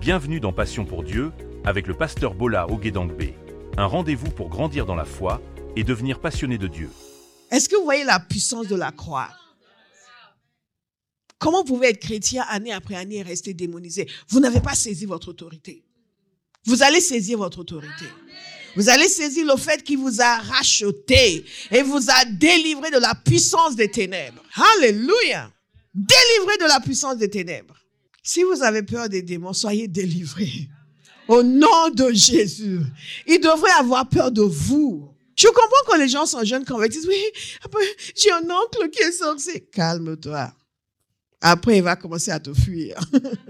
Bienvenue dans Passion pour Dieu, avec le pasteur Bola Ogedangbe. Un rendez-vous pour grandir dans la foi et devenir passionné de Dieu. Est-ce que vous voyez la puissance de la croix? Comment vous pouvez être chrétien année après année et rester démonisé? Vous n'avez pas saisi votre autorité. Vous allez saisir votre autorité. Vous allez saisir le fait qu'il vous a racheté et vous a délivré de la puissance des ténèbres. Alléluia! Délivré de la puissance des ténèbres. Si vous avez peur des démons, soyez délivrés. Au nom de Jésus. Ils devraient avoir peur de vous. Je comprends quand les gens sont jeunes convertis. Oui, après, j'ai un oncle qui est sorcier. Calme-toi. Après, il va commencer à te fuir.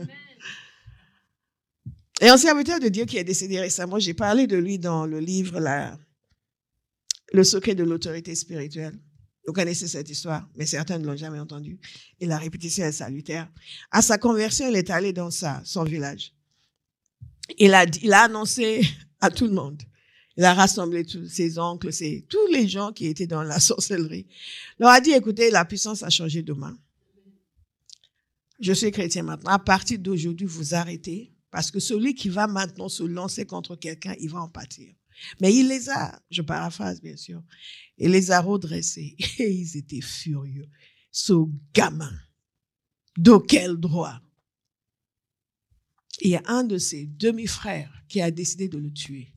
Et un serviteur de Dieu qui est décédé récemment, j'ai parlé de lui dans le livre Le secret de l'autorité spirituelle. Vous connaissez cette histoire, mais certains ne l'ont jamais entendue. Et la répétition est salutaire. À sa conversion, il est allé dans son village. Il a annoncé à tout le monde. Il a rassemblé tous ses oncles, tous les gens qui étaient dans la sorcellerie. Il leur a dit, écoutez, la puissance a changé de main. Je suis chrétien maintenant. À partir d'aujourd'hui, vous arrêtez. Parce que celui qui va maintenant se lancer contre quelqu'un, il va en pâtir. Mais il les a, je paraphrase bien sûr, il les a redressés. Et ils étaient furieux. Ce gamin, de quel droit? Il y a un de ses demi-frères qui a décidé de le tuer.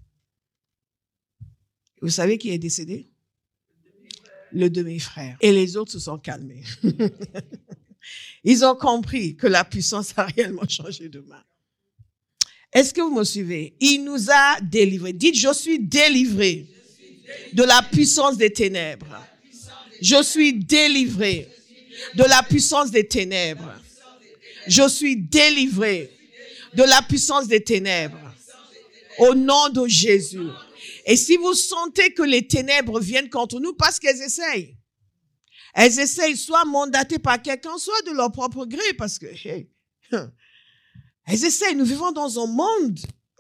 Vous savez qui est décédé? Le demi-frère. Et les autres se sont calmés. Ils ont compris que la puissance a réellement changé de main. Est-ce que vous me suivez? Il nous a délivrés. Dites, je suis délivré de la puissance des ténèbres. Je suis délivré de la puissance des ténèbres. Je suis délivré de la puissance des ténèbres. Au nom de Jésus. Et si vous sentez que les ténèbres viennent contre nous, parce qu'elles essayent. Elles essayent soit mandatées par quelqu'un, soit de leur propre gré, parce que, elles essayent. Nous vivons dans un monde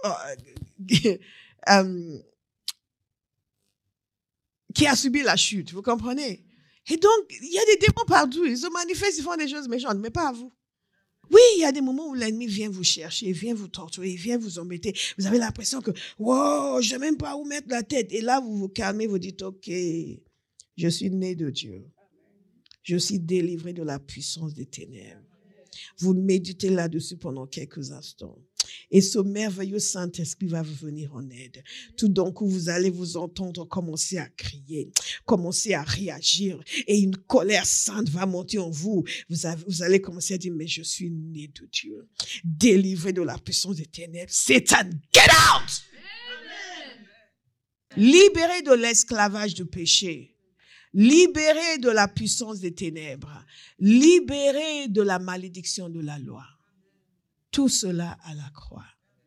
qui a subi la chute, vous comprenez? Et donc, il y a des démons partout. Ils se manifestent, ils font des choses méchantes, mais pas à vous. Oui, il y a des moments où l'ennemi vient vous chercher, vient vous torturer, vient vous embêter. Vous avez l'impression que, wow, je ne sais même pas où mettre la tête. Et là, vous vous calmez, vous dites, OK, je suis né de Dieu. Je suis délivré de la puissance des ténèbres. Vous méditez là-dessus pendant quelques instants. Et ce merveilleux Saint-Esprit va vous venir en aide. Tout d'un coup, vous allez vous entendre commencer à crier, commencer à réagir. Et une colère sainte va monter en vous. Vous allez commencer à dire, mais je suis né de Dieu. Délivré de la puissance des ténèbres. Satan, get out! Amen. Libéré de l'esclavage du péché. Libéré de la puissance des ténèbres, libéré de la malédiction de la loi. Tout cela à la croix.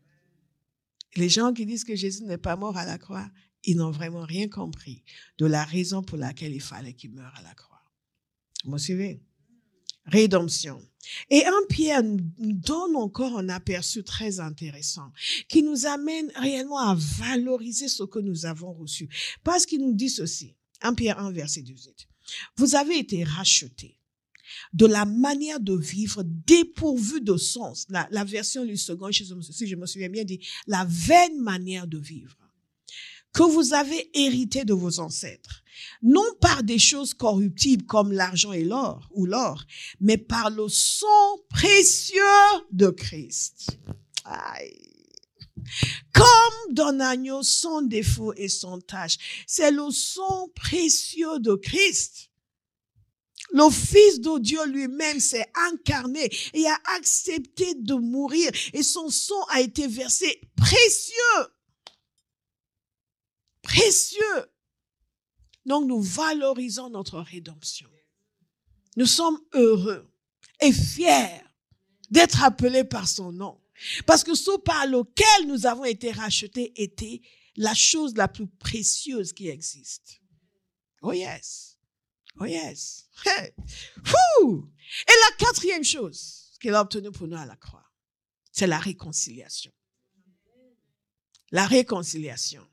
Les gens qui disent que Jésus n'est pas mort à la croix, ils n'ont vraiment rien compris de la raison pour laquelle il fallait qu'il meure à la croix. Vous me suivez? Rédemption. Et 1 Pierre nous donne encore un aperçu très intéressant qui nous amène réellement à valoriser ce que nous avons reçu. Parce qu'il nous dit ceci. 1 Pierre 1, verset 18. Vous avez été rachetés de la manière de vivre dépourvue de sens. La version du second, si je me souviens bien, dit la vaine manière de vivre que vous avez hérité de vos ancêtres. Non par des choses corruptibles comme l'argent et l'or, mais par le sang précieux de Christ. Aïe. Comme d'un agneau sans défaut et sans tache. C'est le sang précieux de Christ. Le Fils de Dieu lui-même s'est incarné et a accepté de mourir. Et son sang a été versé précieux. Précieux. Donc nous valorisons notre rédemption. Nous sommes heureux et fiers d'être appelés par son nom. Parce que ce par lequel nous avons été rachetés était la chose la plus précieuse qui existe. Oh yes. Oh yes. Hey. Fou. Et la quatrième chose qu'il a obtenue pour nous à la croix, c'est la réconciliation. La réconciliation.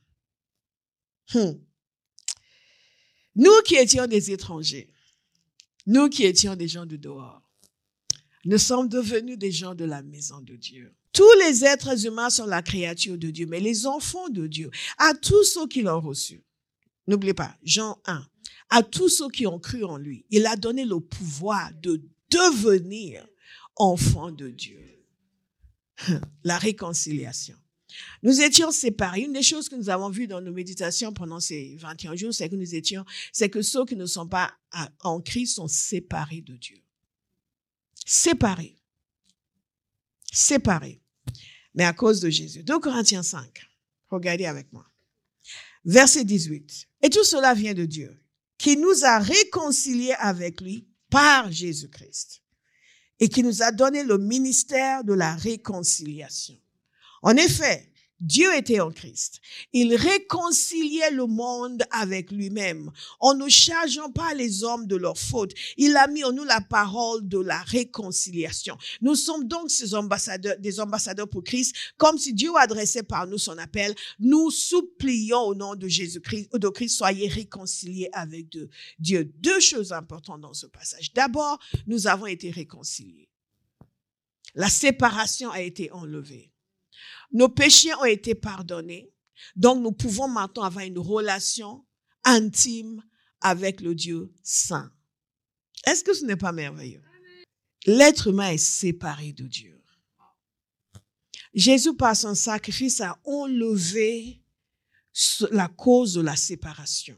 Nous qui étions des étrangers, nous qui étions des gens de dehors, Nous sommes devenus des gens de la maison de Dieu. Tous les êtres humains sont la créature de Dieu, mais les enfants de Dieu, à tous ceux qui l'ont reçu, n'oubliez pas, Jean 1, à tous ceux qui ont cru en lui, il a donné le pouvoir de devenir enfants de Dieu. La réconciliation. Nous étions séparés. Une des choses que nous avons vues dans nos méditations pendant ces 21 jours, c'est que ceux qui ne sont pas en Christ sont séparés de Dieu. Séparés. Séparés. Mais à cause de Jésus. 2 Corinthiens 5. Regardez avec moi. Verset 18. Et tout cela vient de Dieu, qui nous a réconciliés avec lui par Jésus-Christ et qui nous a donné le ministère de la réconciliation. En effet, Dieu était en Christ. Il réconciliait le monde avec lui-même en ne chargeant pas les hommes de leurs fautes. Il a mis en nous la parole de la réconciliation. Nous sommes donc des ambassadeurs pour Christ, comme si Dieu adressait par nous son appel. Nous supplions au nom de Jésus-Christ, de Christ, soyez réconciliés avec Dieu. Deux choses importantes dans ce passage. D'abord, nous avons été réconciliés. La séparation a été enlevée. Nos péchés ont été pardonnés. Donc, nous pouvons maintenant avoir une relation intime avec le Dieu saint. Est-ce que ce n'est pas merveilleux? L'être humain est séparé de Dieu. Jésus, par son sacrifice, a enlevé la cause de la séparation.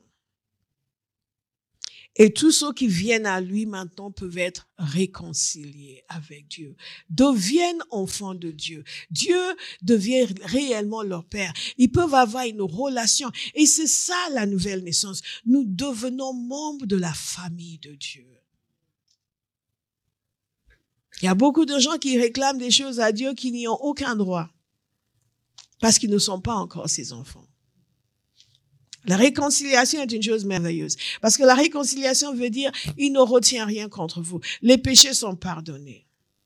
Et tous ceux qui viennent à lui maintenant peuvent être réconciliés avec Dieu, deviennent enfants de Dieu. Dieu devient réellement leur Père. Ils peuvent avoir une relation. Et c'est ça la nouvelle naissance. Nous devenons membres de la famille de Dieu. Il y a beaucoup de gens qui réclament des choses à Dieu qui n'y ont aucun droit parce qu'ils ne sont pas encore ses enfants. La réconciliation est une chose merveilleuse parce que la réconciliation veut dire il ne retient rien contre vous. Les péchés sont pardonnés.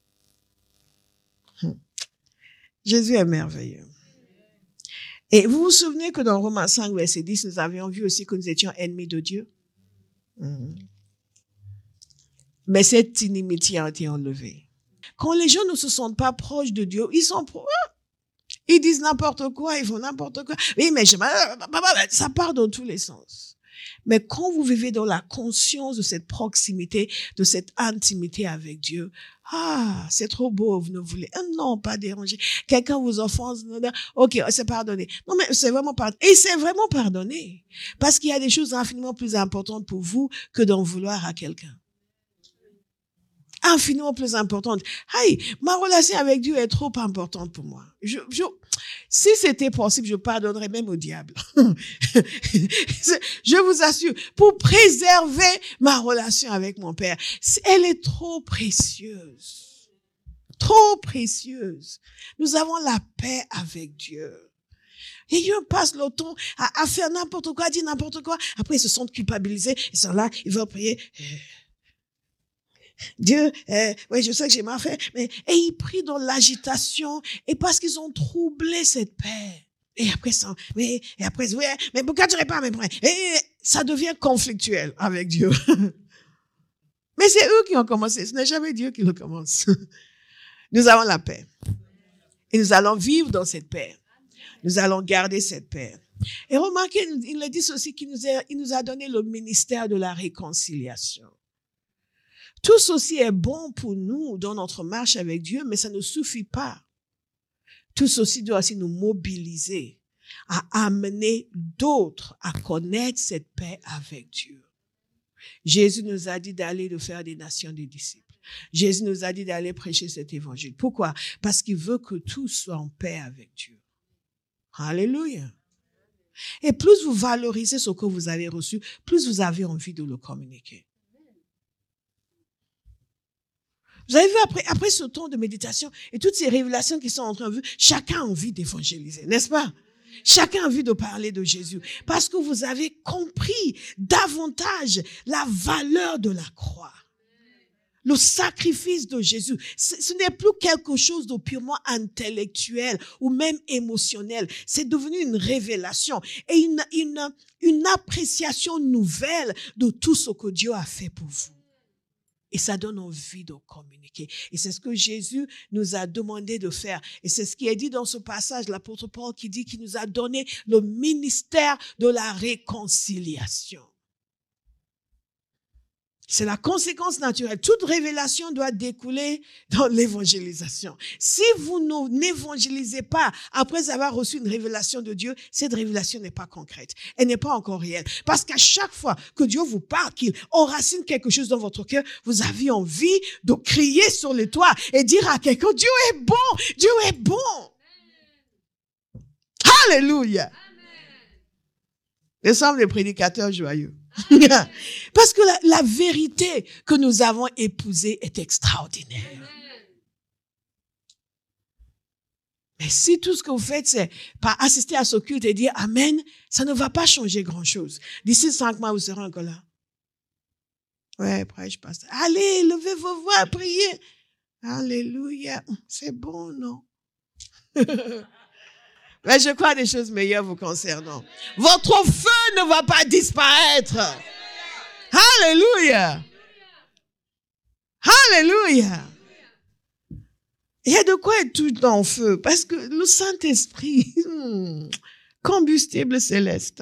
Jésus est merveilleux. Et vous vous souvenez que dans Romains 5, verset 10, nous avions vu aussi que nous étions ennemis de Dieu. Mais cette inimitié a été enlevée. Quand les gens ne se sentent pas proches de Dieu, ils sont proches. Ils disent n'importe quoi, ils font n'importe quoi. Oui, mais ça part dans tous les sens. Mais quand vous vivez dans la conscience de cette proximité, de cette intimité avec Dieu, c'est trop beau, vous ne voulez, non, pas déranger. Quelqu'un vous offense, ok, c'est pardonné. Non, mais c'est vraiment pardonné. Et c'est vraiment pardonné. Parce qu'il y a des choses infiniment plus importantes pour vous que d'en vouloir à quelqu'un. Infiniment plus importante. Ma relation avec Dieu est trop importante pour moi. Si c'était possible, je pardonnerais même au diable. Je vous assure, pour préserver ma relation avec mon Père, elle est trop précieuse. Trop précieuse. Nous avons la paix avec Dieu. Et Dieu passe le temps à faire n'importe quoi, à dire n'importe quoi. Après, ils se sentent culpabilisés. Ils sont là, ils veulent prier. Dieu, oui, je sais que j'ai mal fait, et ils prient dans l'agitation, et parce qu'ils ont troublé cette paix. Et après, mais pourquoi tu réponds à mes prières? Et ça devient conflictuel avec Dieu. Mais c'est eux qui ont commencé, ce n'est jamais Dieu qui le commence. Nous avons la paix. Et nous allons vivre dans cette paix. Nous allons garder cette paix. Et remarquez, il le dit aussi qu'il nous a donné le ministère de la réconciliation. Tout ceci est bon pour nous dans notre marche avec Dieu, mais ça ne suffit pas. Tout ceci doit aussi nous mobiliser à amener d'autres à connaître cette paix avec Dieu. Jésus nous a dit d'aller de faire des nations des disciples. Jésus nous a dit d'aller prêcher cet évangile. Pourquoi? Parce qu'il veut que tous soient en paix avec Dieu. Alléluia. Et plus vous valorisez ce que vous avez reçu, plus vous avez envie de le communiquer. Vous avez vu, après ce temps de méditation et toutes ces révélations qui sont en train de vue, chacun a envie d'évangéliser, n'est-ce pas? Chacun a envie de parler de Jésus parce que vous avez compris davantage la valeur de la croix. Le sacrifice de Jésus, ce n'est plus quelque chose de purement intellectuel ou même émotionnel. C'est devenu une révélation et une appréciation nouvelle de tout ce que Dieu a fait pour vous. Et ça donne envie de communiquer. Et c'est ce que Jésus nous a demandé de faire. Et c'est ce qui est dit dans ce passage, l'apôtre Paul qui dit qu'il nous a donné le ministère de la réconciliation. C'est la conséquence naturelle. Toute révélation doit découler dans l'évangélisation. Si vous n'évangélisez pas après avoir reçu une révélation de Dieu, cette révélation n'est pas concrète. Elle n'est pas encore réelle. Parce qu'à chaque fois que Dieu vous parle, qu'il enracine quelque chose dans votre cœur, vous avez envie de crier sur le toit et dire à quelqu'un, Dieu est bon, Dieu est bon. Alléluia. Nous sommes des prédicateurs joyeux. Parce que la vérité que nous avons épousée est extraordinaire. Mais si tout ce que vous faites, c'est pas assister à ce culte et dire Amen, ça ne va pas changer grand-chose. D'ici 5 mois, vous serez encore là. Ouais, prêche, pasteur. Allez, levez vos voix, priez. Alléluia. C'est bon, non? Mais je crois des choses meilleures vous concernant. Votre feu ne va pas disparaître. Alléluia. Alléluia. Il y a de quoi être tout le temps en feu. Parce que le Saint-Esprit, combustible céleste.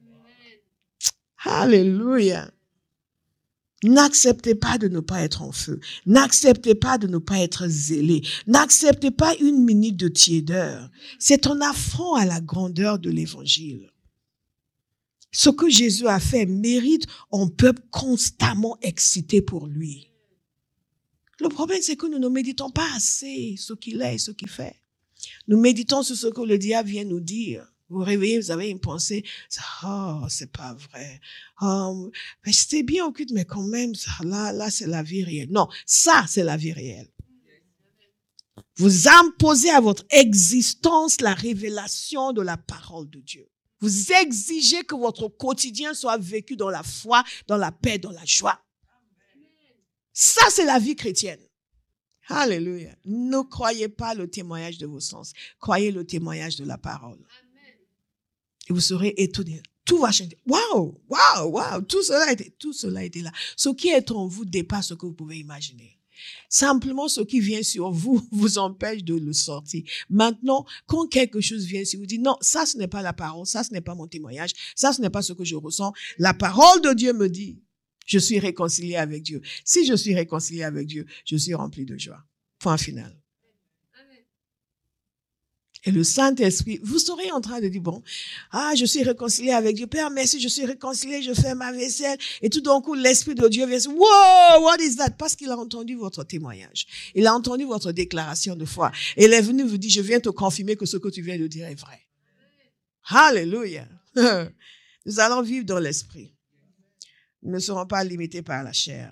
Alléluia. N'acceptez pas de ne pas être en feu. N'acceptez pas de ne pas être zélé. N'acceptez pas une minute de tiédeur. C'est un affront à la grandeur de l'évangile. Ce que Jésus a fait mérite un peuple constamment excité pour lui. Le problème, c'est que nous ne méditons pas assez ce qu'il est et ce qu'il fait. Nous méditons sur ce que le diable vient nous dire. Vous vous réveillez, vous avez une pensée, c'est pas vrai. Mais c'était bien au culte, mais quand même, là, c'est la vie réelle. Non, ça, c'est la vie réelle. Vous imposez à votre existence la révélation de la parole de Dieu. Vous exigez que votre quotidien soit vécu dans la foi, dans la paix, dans la joie. Ça, c'est la vie chrétienne. Alléluia. Ne croyez pas le témoignage de vos sens. Croyez le témoignage de la parole. Et vous serez étonnés. Tout va changer. Waouh, waouh, waouh. Tout cela était là. Ce qui est en vous dépasse ce que vous pouvez imaginer. Simplement, ce qui vient sur vous vous empêche de le sortir. Maintenant, quand quelque chose vient sur vous, dites non, ça ce n'est pas la parole, ça ce n'est pas mon témoignage, ça ce n'est pas ce que je ressens. La parole de Dieu me dit, je suis réconcilié avec Dieu. Si je suis réconcilié avec Dieu, je suis rempli de joie. Point final. Et le Saint-Esprit, vous serez en train de dire, bon, je suis réconcilié avec Dieu. Père, merci, je suis réconcilié, je fais ma vaisselle. Et tout d'un coup, l'Esprit de Dieu vient, wow, what is that? Parce qu'il a entendu votre témoignage. Il a entendu votre déclaration de foi. Et il est venu vous dire, je viens te confirmer que ce que tu viens de dire est vrai. Alléluia. Nous allons vivre dans l'Esprit. Nous ne serons pas limités par la chair.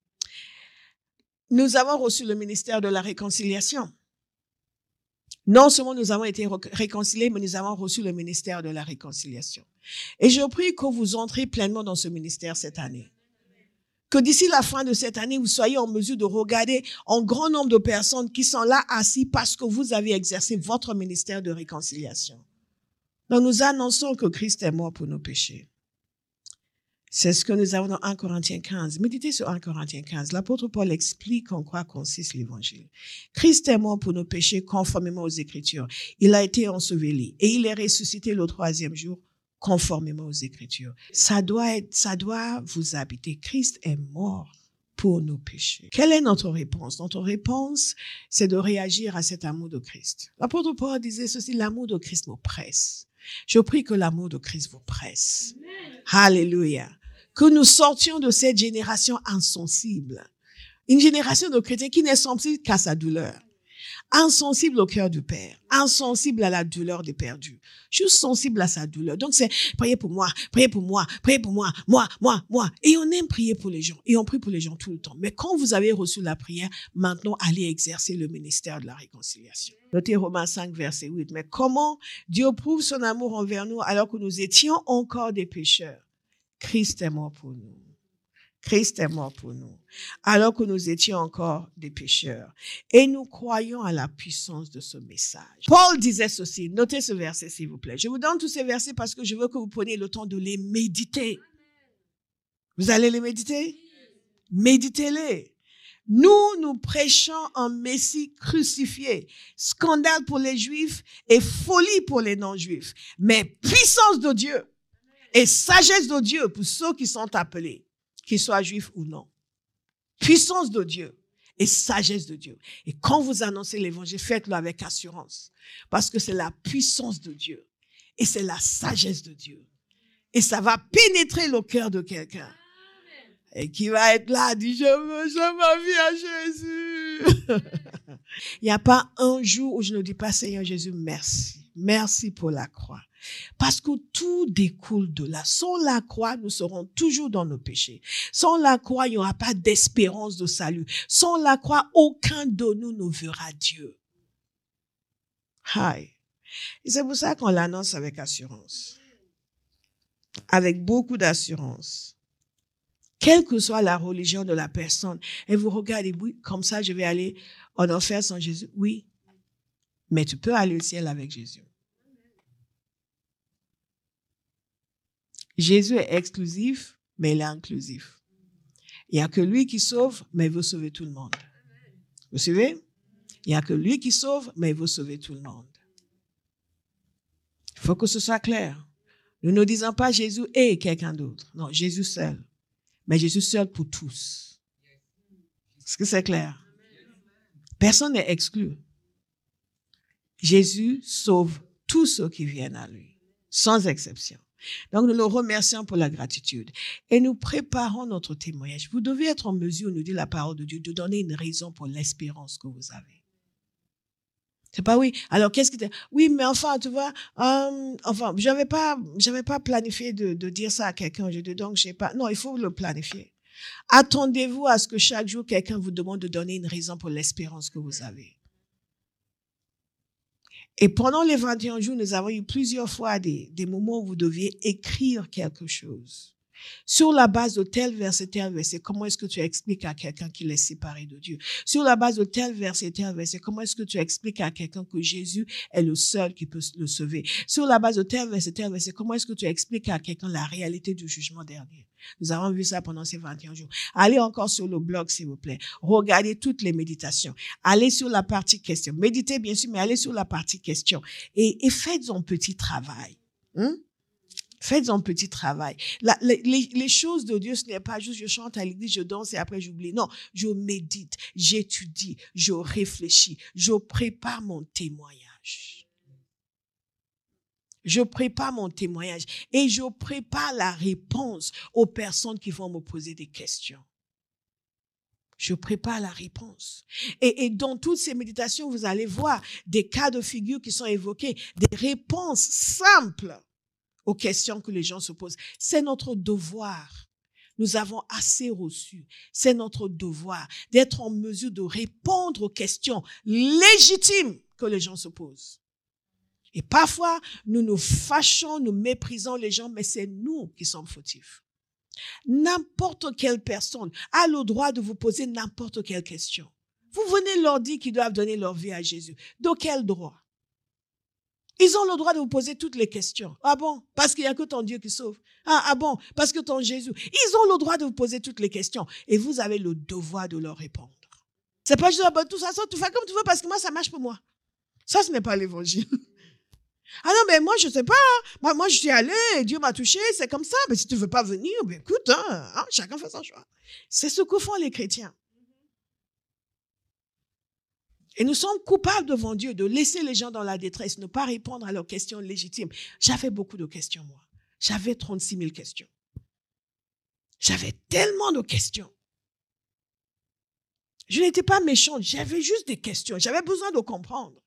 Nous avons reçu le ministère de la réconciliation. Non seulement nous avons été réconciliés, mais nous avons reçu le ministère de la réconciliation. Et je prie que vous entrez pleinement dans ce ministère cette année. Que d'ici la fin de cette année, vous soyez en mesure de regarder un grand nombre de personnes qui sont là assis parce que vous avez exercé votre ministère de réconciliation. Donc nous annonçons que Christ est mort pour nos péchés. C'est ce que nous avons dans 1 Corinthiens 15. Méditez sur 1 Corinthiens 15. L'apôtre Paul explique en quoi consiste l'évangile. Christ est mort pour nos péchés conformément aux Écritures. Il a été enseveli et il est ressuscité le 3e jour conformément aux Écritures. Ça doit vous habiter. Christ est mort pour nos péchés. Quelle est notre réponse? Notre réponse, c'est de réagir à cet amour de Christ. L'apôtre Paul disait ceci, l'amour de Christ me presse. Je prie que l'amour de Christ vous presse. Amen. Alléluia. Que nous sortions de cette génération insensible. Une génération de chrétiens qui n'est sensible qu'à sa douleur. Insensible au cœur du Père. Insensible à la douleur des perdus. Juste sensible à sa douleur. Donc c'est, priez pour moi, priez pour moi, priez pour moi, moi. Et on aime prier pour les gens. Et on prie pour les gens tout le temps. Mais quand vous avez reçu la prière, maintenant allez exercer le ministère de la réconciliation. Notez Romains 5, verset 8. Mais comment Dieu prouve son amour envers nous alors que nous étions encore des pécheurs? Christ est mort pour nous. Christ est mort pour nous, alors que nous étions encore des pécheurs. Et nous croyons à la puissance de ce message. Paul disait ceci, notez ce verset s'il vous plaît. Je vous donne tous ces versets parce que je veux que vous preniez le temps de les méditer. Vous allez les méditer? Méditez-les. Nous prêchons un Messie crucifié, scandale pour les Juifs et folie pour les non-Juifs, mais puissance de Dieu et sagesse de Dieu pour ceux qui sont appelés, qu'ils soient juifs ou non. Puissance de Dieu et sagesse de Dieu. Et quand vous annoncez l'évangile, faites-le avec assurance, parce que c'est la puissance de Dieu et c'est la sagesse de Dieu. Et ça va pénétrer le cœur de quelqu'un. Et qui va être là, dit, je veux ma vie à Jésus. Il n'y a pas un jour où je ne dis pas, Seigneur Jésus, merci. Merci pour la croix. Parce que tout découle de là. Sans la croix, nous serons toujours dans nos péchés. Sans la croix, il n'y aura pas d'espérance de salut. Sans la croix, aucun de nous ne verra Dieu. Hi. Et c'est pour ça qu'on l'annonce avec assurance. Avec beaucoup d'assurance. Quelle que soit la religion de la personne, et vous regardez, oui, comme ça, je vais aller en enfer sans Jésus. Oui, mais tu peux aller au ciel avec Jésus. Jésus est exclusif, mais il est inclusif. Il n'y a que lui qui sauve, mais il veut sauver tout le monde. Vous suivez? Il n'y a que lui qui sauve, mais il veut sauver tout le monde. Il faut que ce soit clair. Nous ne disons pas Jésus et quelqu'un d'autre. Non, Jésus seul. Mais Jésus seul pour tous. Est-ce que c'est clair? Personne n'est exclu. Jésus sauve tous ceux qui viennent à lui, sans exception. Donc, nous le remercions pour la gratitude. Et nous préparons notre témoignage. Vous devez être en mesure, nous dit la parole de Dieu, de donner une raison pour l'espérance que vous avez. C'est pas oui. Alors, qu'est-ce que oui, mais enfin, tu vois, j'avais pas planifié de dire ça à quelqu'un. Donc, je sais pas. Non, il faut le planifier. Attendez-vous à ce que chaque jour, quelqu'un vous demande de donner une raison pour l'espérance que vous avez. Et pendant les 21 jours, nous avons eu plusieurs fois des moments où vous deviez écrire quelque chose. Sur la base de tel verset, comment est-ce que tu expliques à quelqu'un qu'il est séparé de Dieu? Sur la base de tel verset, comment est-ce que tu expliques à quelqu'un que Jésus est le seul qui peut le sauver? Sur la base de tel verset, comment est-ce que tu expliques à quelqu'un la réalité du jugement dernier? Nous avons vu ça pendant ces 21 jours. Allez encore sur le blog, s'il vous plaît. Regardez toutes les méditations. Allez sur la partie questions. Méditez, bien sûr, mais allez sur la partie questions. Et faites un petit travail. Faites un petit travail. Les choses de Dieu, ce n'est pas juste je chante à l'église, je danse et après j'oublie. Non, je médite, j'étudie, je réfléchis, je prépare mon témoignage. Je prépare mon témoignage et je prépare la réponse aux personnes qui vont me poser des questions. Je prépare la réponse. Et dans toutes ces méditations, vous allez voir des cas de figure qui sont évoqués, des réponses simples aux questions que les gens se posent. C'est notre devoir. Nous avons assez reçu. C'est notre devoir d'être en mesure de répondre aux questions légitimes que les gens se posent. Et parfois, nous nous fâchons, nous méprisons les gens, mais c'est nous qui sommes fautifs. N'importe quelle personne a le droit de vous poser n'importe quelle question. Vous venez leur dire qu'ils doivent donner leur vie à Jésus. De quel droit? Ils ont le droit de vous poser toutes les questions. Ah bon? Parce qu'il n'y a que ton Dieu qui sauve. Ah bon? Parce que ton Jésus. Ils ont le droit de vous poser toutes les questions. Et vous avez le devoir de leur répondre. C'est pas juste, tout ça, tu fais comme tu veux parce que moi, ça marche pour moi. Ça, ce n'est pas l'évangile. Ah non, mais moi, je sais pas. Moi, je suis allé, Dieu m'a touché, c'est comme ça. Mais si tu veux pas venir, ben écoute, chacun fait son choix. C'est ce que font les chrétiens. Et nous sommes coupables devant Dieu de laisser les gens dans la détresse, ne pas répondre à leurs questions légitimes. J'avais beaucoup de questions, moi. J'avais 36 000 questions. J'avais tellement de questions. Je n'étais pas méchante, j'avais juste des questions. J'avais besoin de comprendre.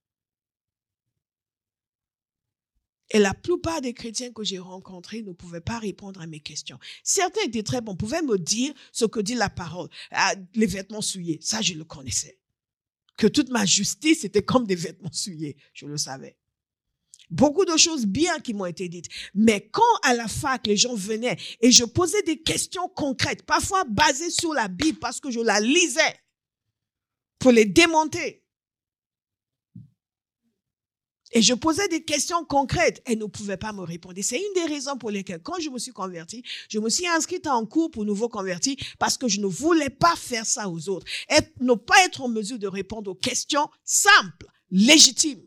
Et la plupart des chrétiens que j'ai rencontrés ne pouvaient pas répondre à mes questions. Certains étaient très bons, pouvaient me dire ce que dit la parole. Les vêtements souillés, ça je le connaissais. Que toute ma justice était comme des vêtements souillés, je le savais. Beaucoup de choses bien qui m'ont été dites. Mais quand à la fac, les gens venaient et je posais des questions concrètes, parfois basées sur la Bible parce que je la lisais pour les démonter. Et je posais des questions concrètes. Elle ne pouvait pas me répondre. Et c'est une des raisons pour lesquelles, quand je me suis convertie, je me suis inscrite en cours pour nouveaux convertis parce que je ne voulais pas faire ça aux autres. Ne pas être en mesure de répondre aux questions simples, légitimes.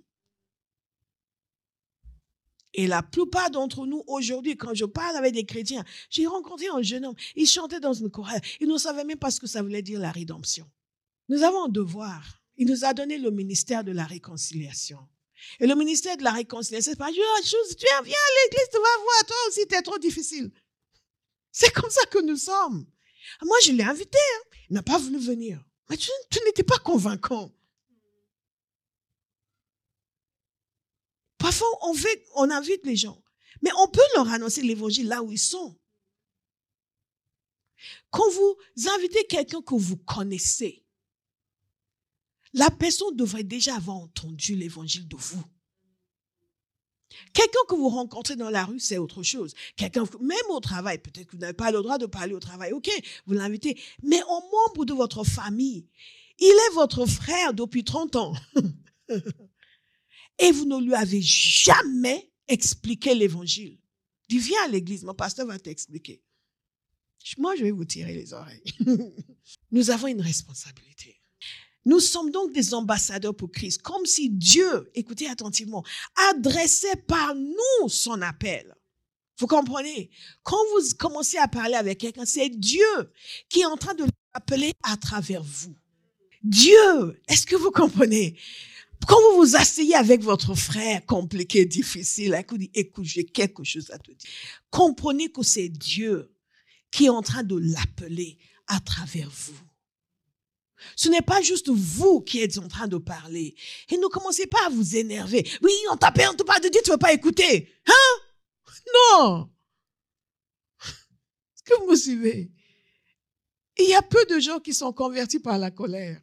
Et la plupart d'entre nous, aujourd'hui, quand je parle avec des chrétiens, j'ai rencontré un jeune homme. Il chantait dans une chorale. Il ne savait même pas ce que ça voulait dire la rédemption. Nous avons un devoir. Il nous a donné le ministère de la réconciliation. Et le ministère de la réconciliation, c'est pas juste, tu viens à l'église, tu vas voir, toi aussi, t'es trop difficile. C'est comme ça que nous sommes. Moi, je l'ai invité, il n'a pas voulu venir. Mais tu n'étais pas convaincant. Parfois, on invite les gens, mais on peut leur annoncer l'évangile là où ils sont. Quand vous invitez quelqu'un que vous connaissez, la personne devrait déjà avoir entendu l'évangile de vous. Quelqu'un que vous rencontrez dans la rue, c'est autre chose. Quelqu'un, même au travail, peut-être que vous n'avez pas le droit de parler au travail, ok, vous l'invitez. Mais un membre de votre famille, il est votre frère depuis 30 ans. Et vous ne lui avez jamais expliqué l'évangile. Dis, viens à l'église, mon pasteur va t'expliquer. Moi, je vais vous tirer les oreilles. Nous avons une responsabilité. Nous sommes donc des ambassadeurs pour Christ, comme si Dieu, écoutez attentivement, adressait par nous son appel. Vous comprenez? Quand vous commencez à parler avec quelqu'un, c'est Dieu qui est en train de l'appeler à travers vous. Dieu, est-ce que vous comprenez? Quand vous vous asseyez avec votre frère compliqué, difficile, écoute, j'ai quelque chose à te dire. Comprenez que c'est Dieu qui est en train de l'appeler à travers vous. Ce n'est pas juste vous qui êtes en train de parler. Et ne commencez pas à vous énerver. Oui, on t'appelle, on te parle de Dieu, tu ne veux pas écouter. Hein? Non. Est-ce que vous me suivez? Il y a peu de gens qui sont convertis par la colère.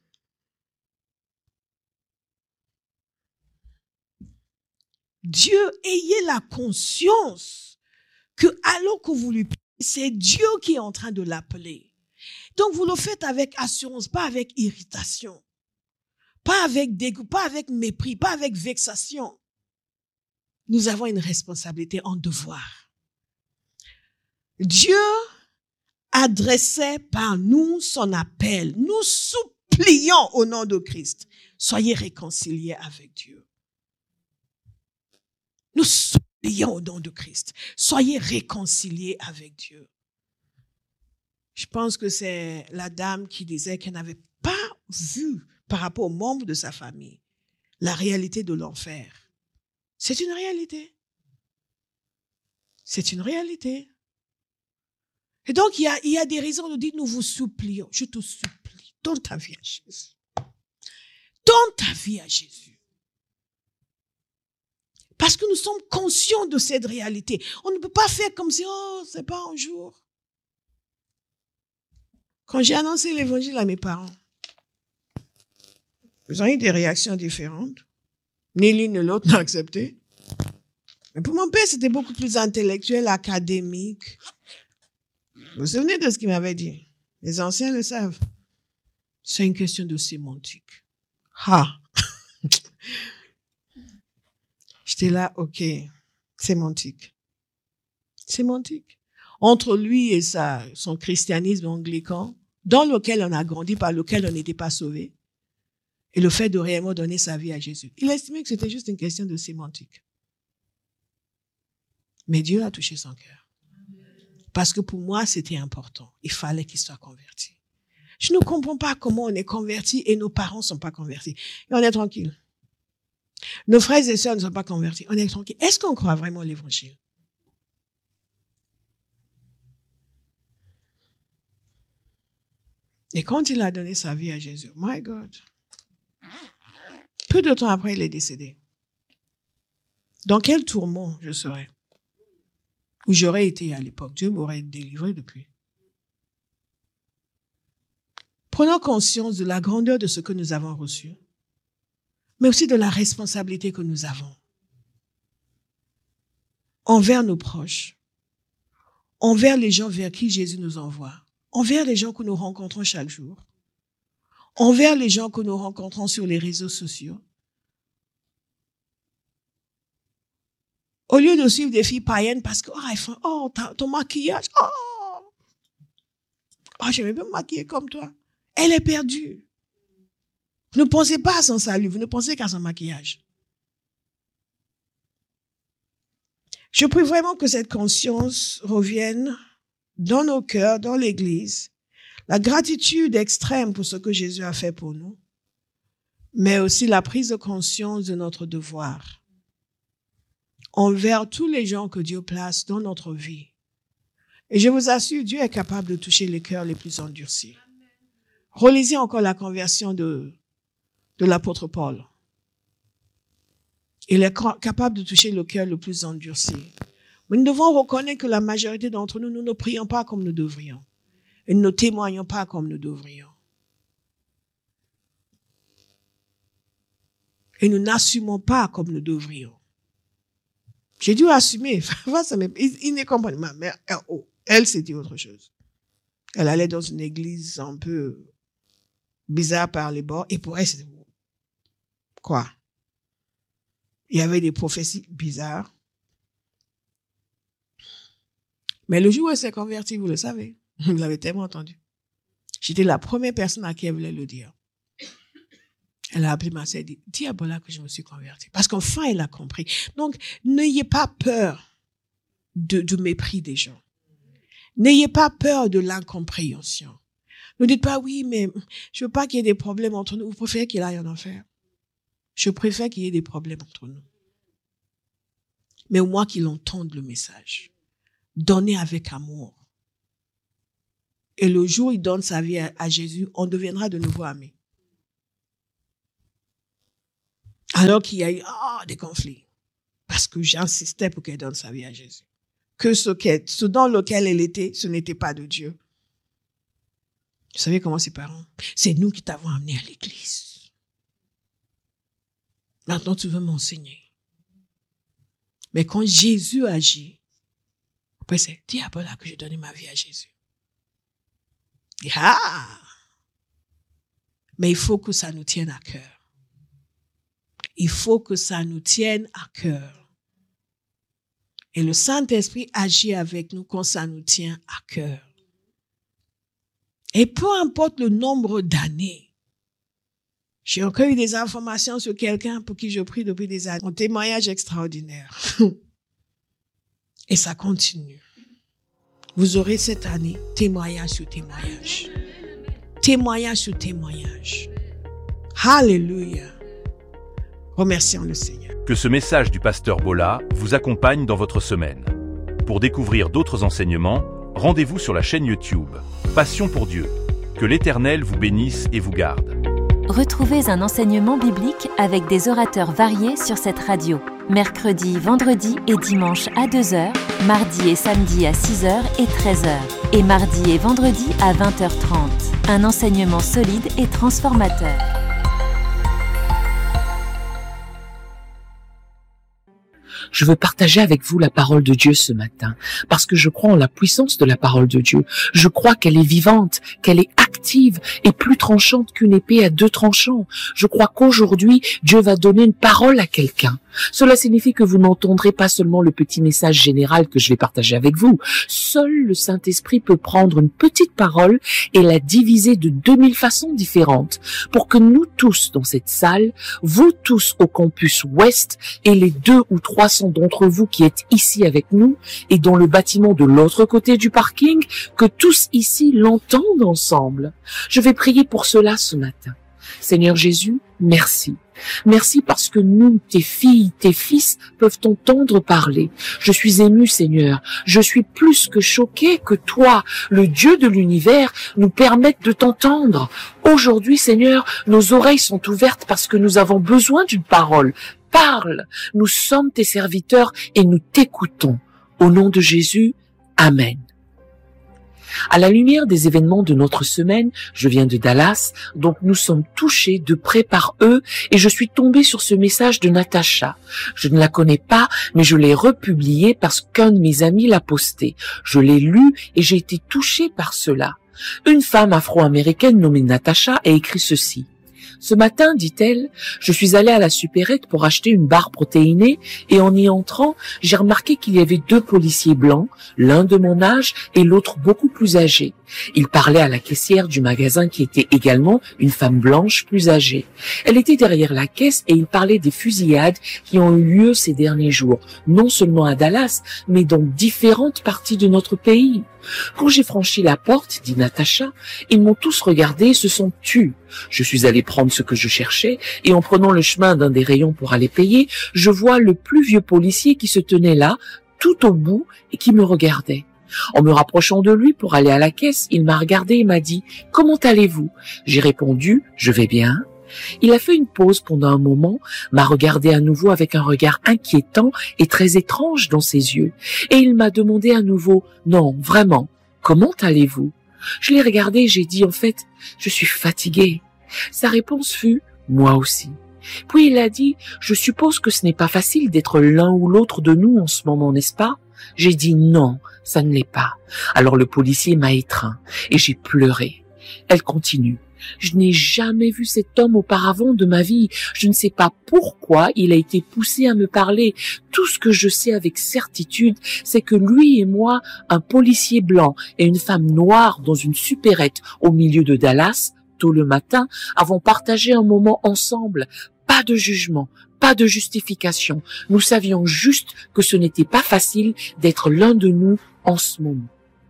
Dieu, ayez la conscience que alors que vous lui parlez, c'est Dieu qui est en train de l'appeler. Donc, vous le faites avec assurance, pas avec irritation, pas avec dégoût, pas avec mépris, pas avec vexation. Nous avons une responsabilité, un devoir. Dieu adressait par nous son appel. Nous supplions au nom de Christ. Soyez réconciliés avec Dieu. Nous supplions au nom de Christ. Soyez réconciliés avec Dieu. Je pense que c'est la dame qui disait qu'elle n'avait pas vu par rapport aux membres de sa famille la réalité de l'enfer. C'est une réalité. C'est une réalité. Et donc, il y a des raisons de dire, nous vous supplions. Je te supplie, donne ta vie à Jésus. Donne ta vie à Jésus. Parce que nous sommes conscients de cette réalité. On ne peut pas faire comme si, oh, c'est pas un jour. Quand j'ai annoncé l'évangile à mes parents, ils ont eu des réactions différentes. Ni l'une ni l'autre n'a accepté. Mais pour mon père, c'était beaucoup plus intellectuel, académique. Vous vous souvenez de ce qu'il m'avait dit? Les anciens le savent. C'est une question de sémantique. J'étais là, ok, sémantique. Sémantique. Entre lui et son christianisme anglican, dans lequel on a grandi, par lequel on n'était pas sauvé, et le fait de réellement donner sa vie à Jésus. Il estimait que c'était juste une question de sémantique. Mais Dieu a touché son cœur. Parce que pour moi, c'était important. Il fallait qu'il soit converti. Je ne comprends pas comment on est converti et nos parents ne sont pas convertis. Et on est tranquille. Nos frères et sœurs ne sont pas convertis. On est tranquille. Est-ce qu'on croit vraiment l'évangile? Et quand il a donné sa vie à Jésus, my God, peu de temps après, il est décédé. Dans quel tourment je serais? Où j'aurais été à l'époque? Dieu m'aurait délivré depuis. Prenons conscience de la grandeur de ce que nous avons reçu, mais aussi de la responsabilité que nous avons envers nos proches, envers les gens vers qui Jésus nous envoie, envers les gens que nous rencontrons chaque jour, envers les gens que nous rencontrons sur les réseaux sociaux. Au lieu de suivre des filles païennes parce que, elles font, ton maquillage, je vais me maquiller comme toi. Elle est perdue. Vous ne pensez pas à son salut, vous ne pensez qu'à son maquillage. Je prie vraiment que cette conscience revienne dans nos cœurs, dans l'Église. La gratitude extrême pour ce que Jésus a fait pour nous, mais aussi la prise de conscience de notre devoir envers tous les gens que Dieu place dans notre vie. Et je vous assure, Dieu est capable de toucher les cœurs les plus endurcis. Relisez encore la conversion de l'apôtre Paul. Il est capable de toucher le cœur le plus endurci. Mais nous devons reconnaître que la majorité d'entre nous, nous ne prions pas comme nous devrions. Et nous ne témoignons pas comme nous devrions. Et nous n'assumons pas comme nous devrions. J'ai dû assumer. Il ne comprend pas. Ma mère, elle, c'était autre chose. Elle allait dans une église un peu bizarre par les bords. Et pour elle, c'était quoi? Il y avait des prophéties bizarres. Mais le jour où elle s'est convertie, vous le savez, vous l'avez tellement entendu. J'étais la première personne à qui elle voulait le dire. Elle a appelé ma sœur et dit, dis à Bola que je me suis convertie. Parce qu'enfin, elle a compris. Donc, n'ayez pas peur du mépris des gens. N'ayez pas peur de l'incompréhension. Ne dites pas, oui, mais je veux pas qu'il y ait des problèmes entre nous. Vous préférez qu'il aille en enfer? Je préfère qu'il y ait des problèmes entre nous. Mais au moins qu'il entende le message. Donnez avec amour. Et le jour où il donne sa vie à Jésus, on deviendra de nouveau amis. Alors qu'il y a eu des conflits. Parce que j'insistais pour qu'elle donne sa vie à Jésus. Que ce dans lequel elle était, ce n'était pas de Dieu. Vous savez comment c'est parents? C'est nous qui t'avons amené à l'église. Maintenant, tu veux m'enseigner. Mais quand Jésus agit, après c'est, dis à Paula que j'ai donné ma vie à Jésus. Mais il faut que ça nous tienne à cœur. Il faut que ça nous tienne à cœur. Et le Saint-Esprit agit avec nous quand ça nous tient à cœur. Et peu importe le nombre d'années, j'ai encore eu des informations sur quelqu'un pour qui je prie depuis des années. Un témoignage extraordinaire. Et ça continue. Vous aurez cette année témoignage sur témoignage. Témoignage sur témoignage. Alléluia. Remercions le Seigneur. Que ce message du pasteur Bola vous accompagne dans votre semaine. Pour découvrir d'autres enseignements, rendez-vous sur la chaîne YouTube Passion pour Dieu. Que l'Éternel vous bénisse et vous garde. Retrouvez un enseignement biblique avec des orateurs variés sur cette radio. Mercredi, vendredi et dimanche à 2h, mardi et samedi à 6h et 13h. Et mardi et vendredi à 20h30. Un enseignement solide et transformateur. Je veux partager avec vous la parole de Dieu ce matin, parce que je crois en la puissance de la parole de Dieu. Je crois qu'elle est vivante, qu'elle est active et plus tranchante qu'une épée à 2 tranchants. Je crois qu'aujourd'hui, Dieu va donner une parole à quelqu'un. Cela signifie que vous n'entendrez pas seulement le petit message général que je vais partager avec vous. Seul le Saint-Esprit peut prendre une petite parole et la diviser de 2000 façons différentes pour que nous tous dans cette salle, vous tous au campus ouest et les 200 ou 300 d'entre vous qui êtes ici avec nous et dans le bâtiment de l'autre côté du parking, que tous ici l'entendent ensemble. Je vais prier pour cela ce matin. Seigneur Jésus, merci. Merci parce que nous, tes filles, tes fils, peuvent t'entendre parler. Je suis ému, Seigneur. Je suis plus que choqué que toi, le Dieu de l'univers, nous permette de t'entendre. Aujourd'hui, Seigneur, nos oreilles sont ouvertes parce que nous avons besoin d'une parole. Parle. Nous sommes tes serviteurs et nous t'écoutons. Au nom de Jésus, Amen. À la lumière des événements de notre semaine, je viens de Dallas, donc nous sommes touchés de près par eux et je suis tombée sur ce message de Natacha. Je ne la connais pas, mais je l'ai republié parce qu'un de mes amis l'a posté. Je l'ai lu et j'ai été touchée par cela. Une femme afro-américaine nommée Natacha a écrit ceci. Ce matin, dit-elle, je suis allée à la supérette pour acheter une barre protéinée et en y entrant, j'ai remarqué qu'il y avait 2 policiers blancs, l'un de mon âge et l'autre beaucoup plus âgé. Ils parlaient à la caissière du magasin qui était également une femme blanche plus âgée. Elle était derrière la caisse et ils parlaient des fusillades qui ont eu lieu ces derniers jours, non seulement à Dallas, mais dans différentes parties de notre pays. Quand j'ai franchi la porte, dit Natacha, ils m'ont tous regardé et se sont tus. Je suis allée prendre ce que je cherchais et en prenant le chemin d'un des rayons pour aller payer, je vois le plus vieux policier qui se tenait là, tout au bout, et qui me regardait. En me rapprochant de lui pour aller à la caisse, il m'a regardé et m'a dit « Comment allez-vous » J'ai répondu « Je vais bien ». Il a fait une pause pendant un moment, m'a regardé à nouveau avec un regard inquiétant et très étrange dans ses yeux, et il m'a demandé à nouveau « Non, vraiment, comment allez-vous » Je l'ai regardé et j'ai dit « En fait, je suis fatigué ». Sa réponse fut « Moi aussi ». Puis il a dit « Je suppose que ce n'est pas facile d'être l'un ou l'autre de nous en ce moment, n'est-ce pas ?» J'ai dit « Non, ça ne l'est pas ». Alors le policier m'a étreint et j'ai pleuré. Elle continue. Je n'ai jamais vu cet homme auparavant de ma vie. Je ne sais pas pourquoi il a été poussé à me parler. Tout ce que je sais avec certitude, c'est que lui et moi, un policier blanc et une femme noire dans une supérette au milieu de Dallas, tôt le matin, avons partagé un moment ensemble. Pas de jugement, pas de justification. Nous savions juste que ce n'était pas facile d'être l'un de nous en ce moment.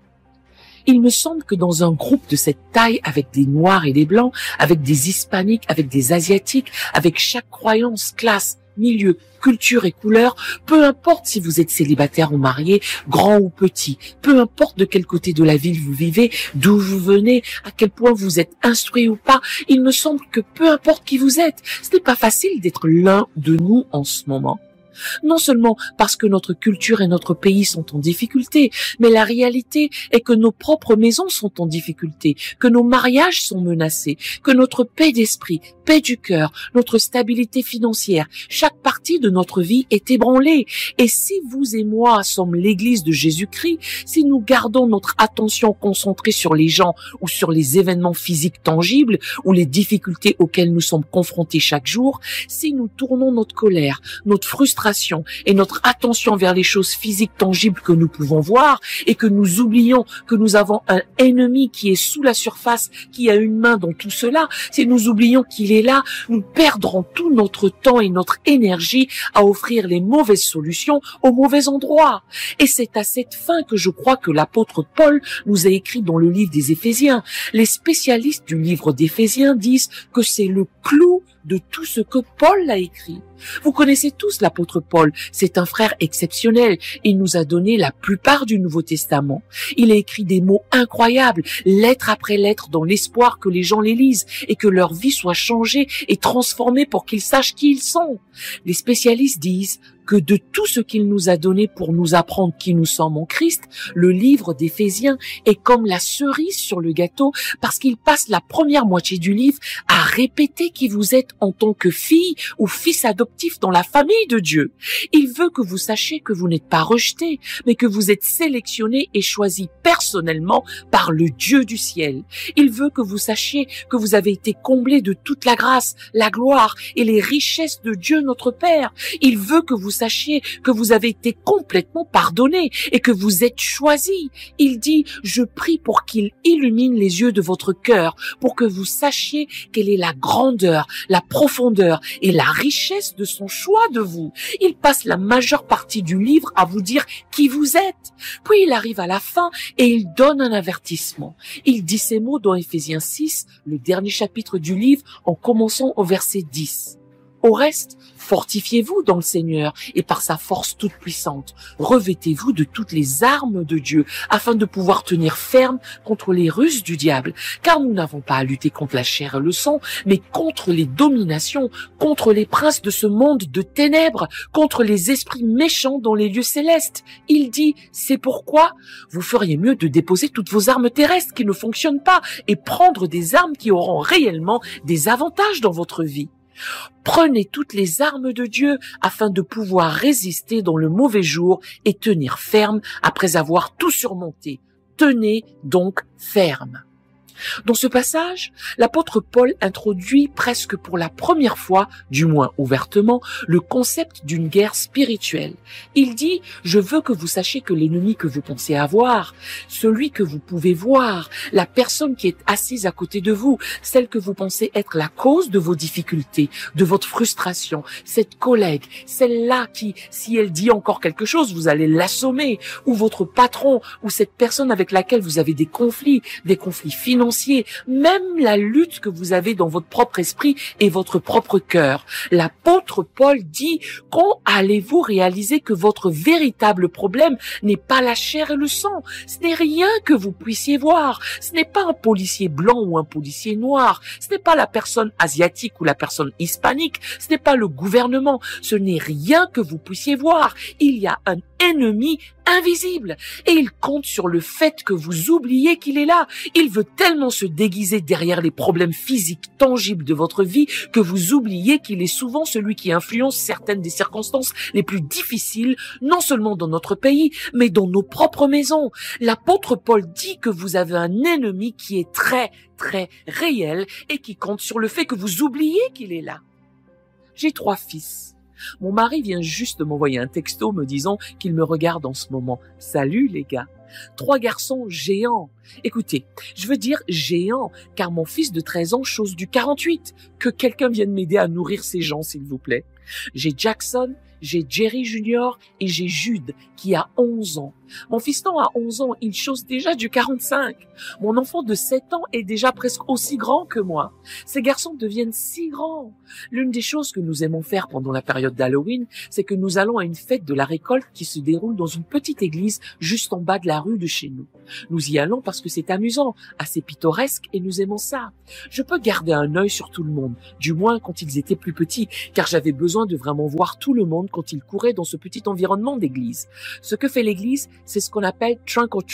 Il me semble que dans un groupe de cette taille, avec des Noirs et des Blancs, avec des Hispaniques, avec des Asiatiques, avec chaque croyance, classe, milieu, culture et couleur, peu importe si vous êtes célibataire ou marié, grand ou petit, peu importe de quel côté de la ville vous vivez, d'où vous venez, à quel point vous êtes instruit ou pas, il me semble que peu importe qui vous êtes, ce n'est pas facile d'être l'un de nous en ce moment. Non seulement parce que notre culture et notre pays sont en difficulté, mais la réalité est que nos propres maisons sont en difficulté, que nos mariages sont menacés, que notre paix d'esprit, paix du cœur, notre stabilité financière, chaque partie de notre vie est ébranlée. Et si vous et moi sommes l'Église de Jésus-Christ, si nous gardons notre attention concentrée sur les gens ou sur les événements physiques tangibles ou les difficultés auxquelles nous sommes confrontés chaque jour, si nous tournons notre colère, notre frustration et notre attention vers les choses physiques tangibles que nous pouvons voir et que nous oublions que nous avons un ennemi qui est sous la surface, qui a une main dans tout cela, si nous oublions qu'il est là, nous perdrons tout notre temps et notre énergie à offrir les mauvaises solutions au mauvais endroit. Et c'est à cette fin que je crois que l'apôtre Paul nous a écrit dans le livre des Éphésiens. Les spécialistes du livre d'Éphésiens disent que c'est le clou de tout ce que Paul a écrit. Vous connaissez tous l'apôtre Paul, c'est un frère exceptionnel. Il nous a donné la plupart du Nouveau Testament. Il a écrit des mots incroyables, lettre après lettre, dans l'espoir que les gens les lisent et que leur vie soit changée et transformée pour qu'ils sachent qui ils sont. Les spécialistes disent que de tout ce qu'il nous a donné pour nous apprendre qui nous sommes en Christ, le livre d'Éphésiens est comme la cerise sur le gâteau parce qu'il passe la première moitié du livre à répéter qui vous êtes en tant que fille ou fils adoptif dans la famille de Dieu. Il veut que vous sachiez que vous n'êtes pas rejeté, mais que vous êtes sélectionné et choisi personnellement par le Dieu du ciel. Il veut que vous sachiez que vous avez été comblé de toute la grâce, la gloire et les richesses de Dieu notre Père. Il veut que vous sachiez que vous avez été complètement pardonné et que vous êtes choisi. Il dit, je prie pour qu'il illumine les yeux de votre cœur, pour que vous sachiez quelle est la grandeur, la profondeur et la richesse de son choix de vous. Il passe la majeure partie du livre à vous dire qui vous êtes. Puis il arrive à la fin et il donne un avertissement. Il dit ces mots dans Éphésiens 6, le dernier chapitre du livre, en commençant au verset 10. Au reste, fortifiez-vous dans le Seigneur et par sa force toute puissante. Revêtez-vous de toutes les armes de Dieu afin de pouvoir tenir ferme contre les ruses du diable. Car nous n'avons pas à lutter contre la chair et le sang, mais contre les dominations, contre les princes de ce monde de ténèbres, contre les esprits méchants dans les lieux célestes. Il dit, c'est pourquoi vous feriez mieux de déposer toutes vos armes terrestres qui ne fonctionnent pas et prendre des armes qui auront réellement des avantages dans votre vie. Prenez toutes les armes de Dieu afin de pouvoir résister dans le mauvais jour et tenir ferme après avoir tout surmonté. Tenez donc ferme. Dans ce passage, l'apôtre Paul introduit presque pour la première fois, du moins ouvertement, le concept d'une guerre spirituelle. Il dit « Je veux que vous sachiez que l'ennemi que vous pensez avoir, celui que vous pouvez voir, la personne qui est assise à côté de vous, celle que vous pensez être la cause de vos difficultés, de votre frustration, cette collègue, celle-là qui, si elle dit encore quelque chose, vous allez l'assommer, ou votre patron, ou cette personne avec laquelle vous avez des conflits financiers, même la lutte que vous avez dans votre propre esprit et votre propre cœur. L'apôtre Paul dit, quand allez-vous réaliser que votre véritable problème n'est pas la chair et le sang? Ce n'est rien que vous puissiez voir. Ce n'est pas un policier blanc ou un policier noir. Ce n'est pas la personne asiatique ou la personne hispanique. Ce n'est pas le gouvernement. Ce n'est rien que vous puissiez voir. Il y a un ennemi invisible et il compte sur le fait que vous oubliez qu'il est là. Il veut tellement se déguiser derrière les problèmes physiques tangibles de votre vie que vous oubliez qu'il est souvent celui qui influence certaines des circonstances les plus difficiles, non seulement dans notre pays, mais dans nos propres maisons. L'apôtre Paul dit que vous avez un ennemi qui est très, très réel et qui compte sur le fait que vous oubliez qu'il est là. J'ai 3 fils. Mon mari vient juste de m'envoyer un texto me disant qu'il me regarde en ce moment. Salut les gars. 3 garçons géants. Écoutez, je veux dire géants, car mon fils de 13 ans chose du 48. Que quelqu'un vienne m'aider à nourrir ces gens, s'il vous plaît. J'ai Jackson, j'ai Jerry Junior et j'ai Jude, qui a 11 ans. Mon fiston a 11 ans, il chose déjà du 45. Mon enfant de 7 ans est déjà presque aussi grand que moi. Ces garçons deviennent si grands. L'une des choses que nous aimons faire pendant la période d'Halloween, c'est que nous allons à une fête de la récolte qui se déroule dans une petite église juste en bas de la rue de chez nous. Nous y allons parce que c'est amusant, assez pittoresque et nous aimons ça. Je peux garder un œil sur tout le monde, du moins quand ils étaient plus petits, car j'avais besoin de vraiment voir tout le monde quand ils couraient dans ce petit environnement d'église. Ce que fait l'église, c'est ce qu'on appelle trunk or